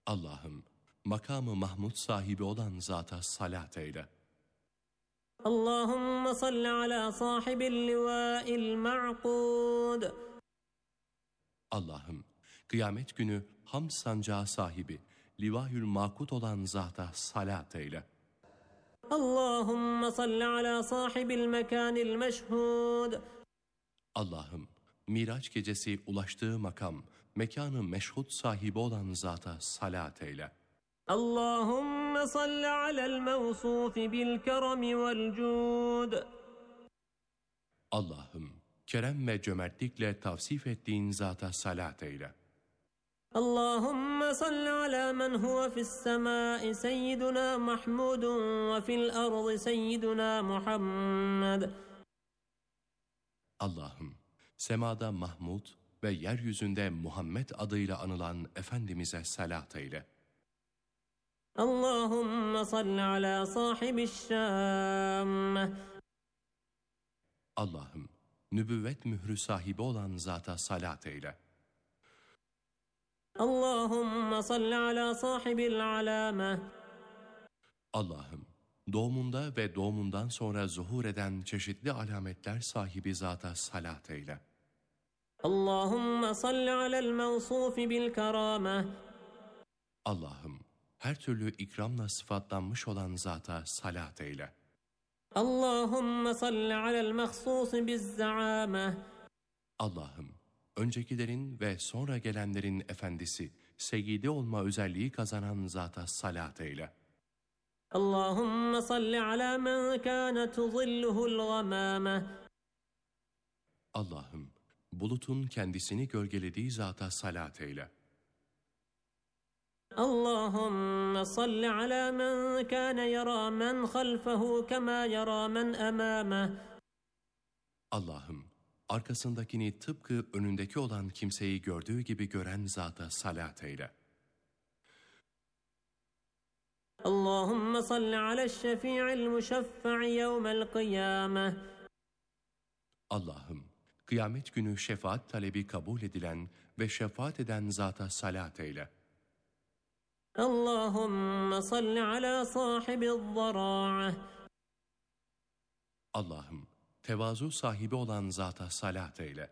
Allah'ım makamı Mahmud sahibi olan zata salat eyle. Allahümme salli ala sahibil livâil ma'kud. Allah'ım kıyamet günü hamd sancağı sahibi Livâhül Makut olan zata salat eyle. Allahümme salli ala sahibil mekanil meşhud. Allah'ım Miraç gecesi ulaştığı makam, mekanı meşhud sahibi olan zata salat eyle. Allahümme salli alel mevsufi bil keremi vel cud. Allah'ım kerem ve cömertlikle tavsif ettiğin zata salat eyle. Allahümme salli ala men huve fis semâi seyyiduna Mahmudun ve fil ardı seyyiduna Muhammed. Allah'ım semada Mahmud ve yeryüzünde Muhammed adıyla anılan Efendimiz'e salat eyle. Allahümme salli ala sahibiş şâmme. Allah'ım nübüvvet mührü sahibi olan zata salat eyle. Allahümme salli ala sahibil alâme. Allah'ım doğumunda ve doğumundan sonra zuhur eden çeşitli alametler sahibi zata salat eyle. Allahümme salli alel mevsufi bil kerâme. Allah'ım her türlü ikramla sıfatlanmış olan zata salat eyle. Allahümme salli alel mehsusi biz zaâme. Allah'ım öncekilerin ve sonra gelenlerin efendisi, seyyidi olma özelliği kazanan zata salat eyle. Allahümme salli ala men kânet zilluhul gamâme. Allah'ım bulutun kendisini gölgelediği zata salat eyle. Allahümme salli ala men kâne yarâ men halfehu kemâ yarâ men emâmeh. Allah'ım arkasındakini tıpkı önündeki olan kimseyi gördüğü gibi gören zata salat eyle. Allahümme salli ale'ş-şefî'il muşeffa'i yevmel kıyâmeh. Allah'ım kıyamet günü şefaat talebi kabul edilen ve şefaat eden zata salat eyle. Allahümme salli ala sahibi'z zarâ'eh. Allah'ım tevazu sahibi olan zata salat eyle.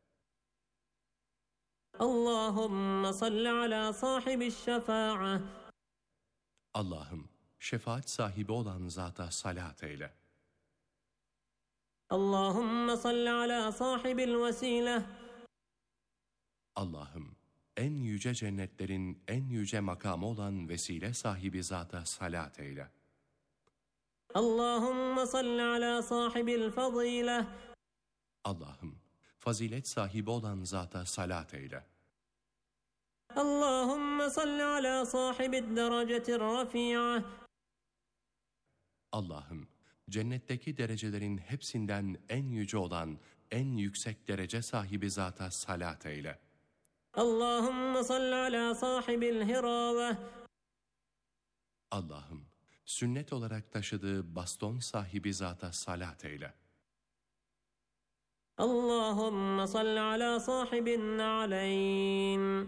Allahümme salli ala sahibi'ş şefâ'eh. Allah'ım şefaat sahibi olan zata salat eyle. Allahümme salli ala sahibil vesileh. Allah'ım en yüce cennetlerin en yüce makamı olan vesile sahibi zata salat eyle. Allahümme salli ala sahibil fadileh. Allah'ım fazilet sahibi olan zata salat eyle. Allahümme salli ala sahibid derecetir rafi'ah. Allah'ım cennetteki derecelerin hepsinden en yüce olan en yüksek derece sahibi zata salat eyle. Allahümme salli ala sahibil hiraveh. Allah'ım sünnet olarak taşıdığı baston sahibi zata salat eyle. Allahümme salli ala sahibin na'leyn.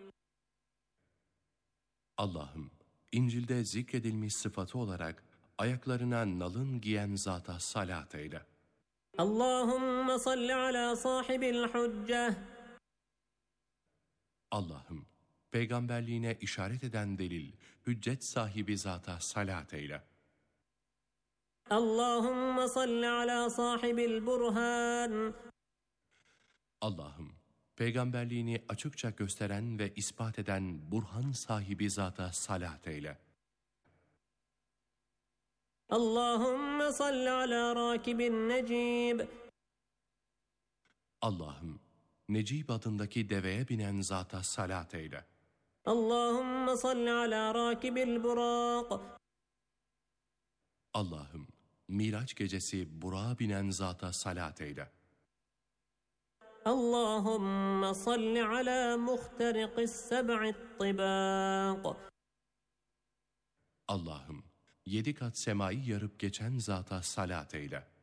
Allah'ım İncil'de zikredilmiş sıfatı olarak ayaklarına nalın giyen zata salat eyle. Allahümme salli ala sahibil hucceh. Allah'ım peygamberliğine işaret eden delil, hüccet sahibi zata salat eyle. Allahümme salli ala sahibil burhan. Allah'ım peygamberliğini açıkça gösteren ve ispat eden burhan sahibi zata salat eyle. Allahümme salli ala rakibin necib. Allah'ım Necib adındaki deveye binen zata salat eyle. Allahümme salli ala rakibil burak. Allah'ım Miraç gecesi Burak'a binen zata salat eyle. Allahümme salli ala muhteriqis seb'i't tibaq. Allah'ım 7 kat semayı yarıp geçen zata salat eyle.